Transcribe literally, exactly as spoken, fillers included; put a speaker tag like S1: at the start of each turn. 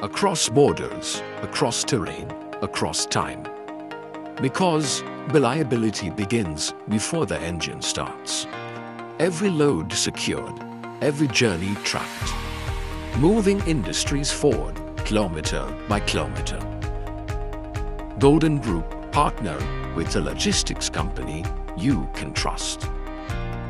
S1: across borders, across terrain, across time. Because reliability begins before the engine starts. Every load secured, every journey tracked. Moving industries forward, kilometer by kilometer. Golden Group, partner with a logistics company you can trust.